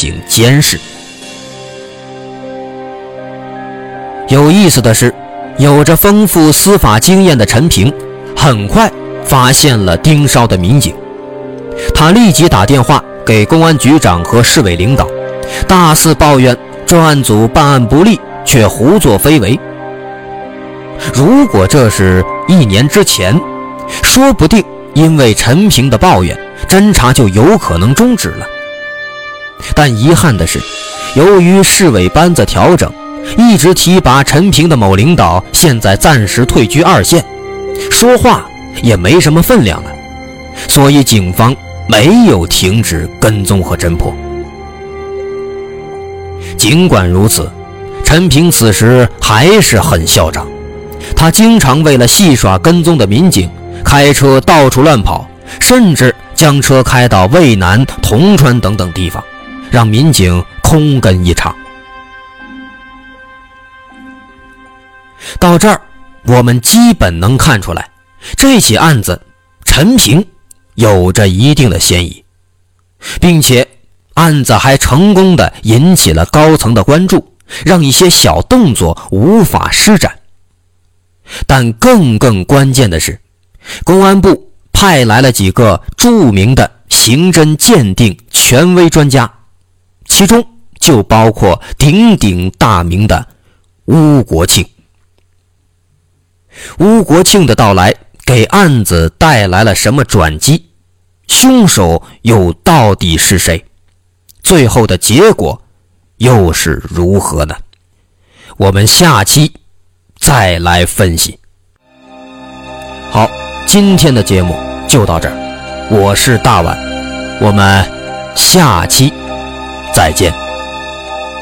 行监视。有意思的是，有着丰富司法经验的陈平很快发现了盯梢的民警，他立即打电话给公安局长和市委领导，大肆抱怨专案组办案不力，却胡作非为。如果这是1年之前，说不定因为陈平的抱怨，侦查就有可能终止了。但遗憾的是，由于市委班子调整，一直提拔陈平的某领导现在暂时退居2线，说话也没什么分量了，所以警方没有停止跟踪和侦破。尽管如此，陈平此时还是很嚣张，他经常为了戏耍跟踪的民警，开车到处乱跑，甚至将车开到渭南、铜川等等地方，让民警空跟一场。到这儿，我们基本能看出来，这起案子陈平有着一定的嫌疑，并且案子还成功地引起了高层的关注，让一些小动作无法施展。但更关键的是，公安部派来了几个著名的刑侦鉴定权威专家，其中就包括鼎鼎大名的邬国庆。邬国庆的到来给案子带来了什么转机？凶手又到底是谁？最后的结果又是如何呢？我们下期再来分析。好，今天的节目就到这儿，我是大碗，我们下期再见。